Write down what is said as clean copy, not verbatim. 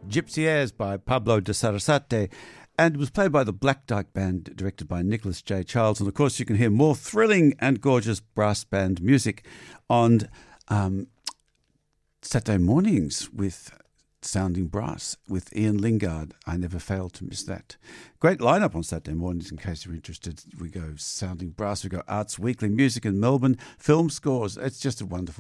Gypsy Airs by Pablo de Sarasate, and it was played by the Black Dyke Band, directed by Nicholas J. Childs. And of course, you can hear more thrilling and gorgeous brass band music on Saturday mornings with Sounding Brass with Ian Lingard. I never fail to miss that. Great lineup on Saturday mornings in case you're interested. We go Sounding Brass, we go Arts Weekly, music in Melbourne, film scores. It's just a wonderful